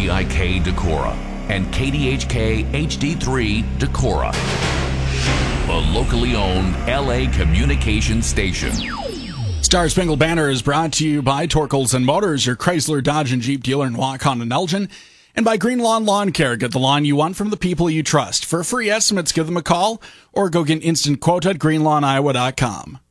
WVIK Decorah and KDHK HD3 Decorah, a locally owned LA communications station. Star Spangled Banner is brought to you by Torkelson Motors, your Chrysler, Dodge, and Jeep dealer in Waukegan and Elgin, and by Green Lawn Lawn Care. Get the lawn you want from the people you trust. For free estimates, give them a call or go get an instant quote at greenlawniiowa.com.